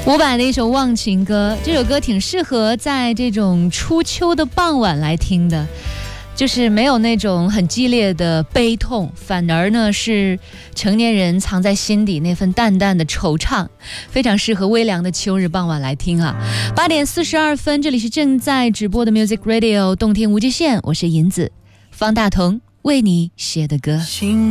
伍佰的一首《忘情歌》，这首歌挺适合在这种初秋的傍晚来听的，就是没有那种很激烈的悲痛，反而呢是成年人藏在心底那份淡淡的惆怅，非常适合微凉的秋日傍晚来听啊。8点42分，这里是正在直播的 Music Radio 动听无极限，我是银子，方大同为你写的歌。